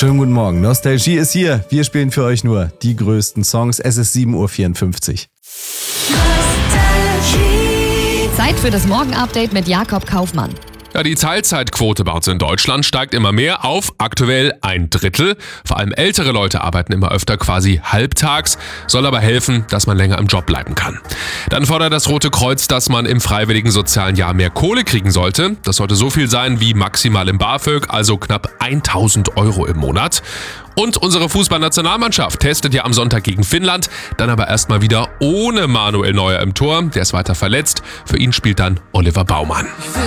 Schönen guten Morgen. Nostalgie ist hier. Wir spielen für euch nur die größten Songs. Es ist 7.54 Uhr. Zeit für das Morgenupdate mit Jakob Kaufmann. Ja, die Teilzeitquote bei uns in Deutschland steigt immer mehr auf aktuell 1/3. Vor allem ältere Leute arbeiten immer öfter quasi halbtags, soll aber helfen, dass man länger im Job bleiben kann. Dann fordert das Rote Kreuz, dass man im freiwilligen sozialen Jahr mehr Kohle kriegen sollte. Das sollte so viel sein wie maximal im BAföG, also knapp 1.000 Euro im Monat. Und unsere Fußballnationalmannschaft testet ja am Sonntag gegen Finnland, dann aber erstmal wieder ohne Manuel Neuer im Tor. Der ist weiter verletzt. Für ihn spielt dann Oliver Baumann.